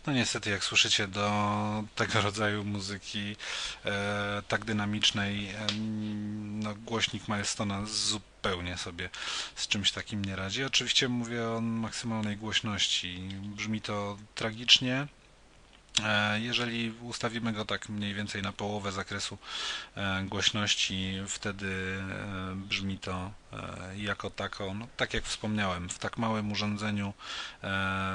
No niestety, jak słyszycie, do tego rodzaju muzyki tak dynamicznej, no, głośnik Milestona zupełnie sobie z czymś takim nie radzi. Oczywiście mówię o maksymalnej głośności. Brzmi to tragicznie. Jeżeli ustawimy go tak mniej więcej na połowę zakresu głośności, wtedy brzmi to jako tako, no, tak jak wspomniałem, w tak małym urządzeniu